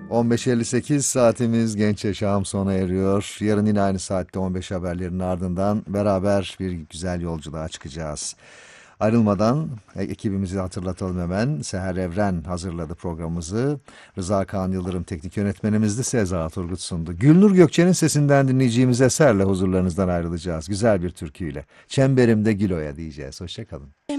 15.58 saatimiz Genç Yaşam sona eriyor. Yarın yine aynı saatte 15 haberlerin ardından beraber bir güzel yolculuğa çıkacağız. Ayrılmadan ekibimizi hatırlatalım hemen. Seher Evren hazırladı programımızı. Rıza Kaan Yıldırım teknik yönetmenimizdi. Seza Turgut sundu. Gülnur Gökçe'nin sesinden dinleyeceğimiz eserle huzurlarınızdan ayrılacağız. Güzel bir türküyle. Çemberimde Gilo'ya diyeceğiz. Hoşçakalın.